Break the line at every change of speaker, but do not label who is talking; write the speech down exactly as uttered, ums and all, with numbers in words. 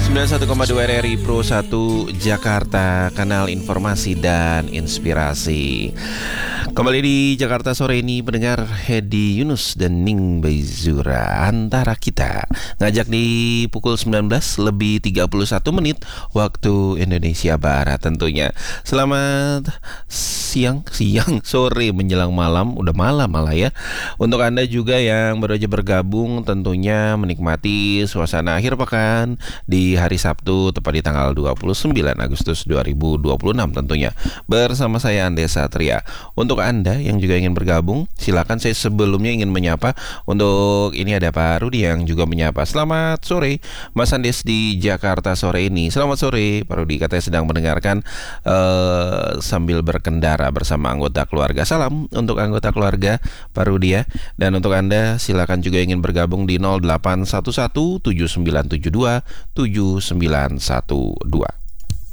sembilan puluh satu koma dua R R I Pro satu Jakarta, kanal informasi dan inspirasi. Kembali di Jakarta sore ini, pendengar Hedi Yunus dan Ning Baizura antara kita ngajak di pukul sembilan belas lebih tiga puluh satu menit waktu Indonesia Barat tentunya. Selamat siang, siang, sore menjelang malam, udah malam malah ya. Untuk Anda juga yang baru aja bergabung, tentunya menikmati suasana akhir pekan di hari Sabtu, tepat di tanggal dua puluh sembilan Agustus dua ribu dua puluh enam tentunya. Bersama saya Andes Satria. Untuk Anda yang juga ingin bergabung, silakan. Saya sebelumnya ingin menyapa, untuk ini ada Pak Rudi yang juga menyapa. Selamat sore Mas Andes di Jakarta sore ini. Selamat sore Pak Rudi, katanya sedang mendengarkan uh, sambil berkendara bersama anggota keluarga. Salam untuk anggota keluarga Pak Rudi ya. Dan untuk Anda silakan juga ingin bergabung di nol delapan satu satu tujuh sembilan tujuh dua tujuh sembilan satu dua.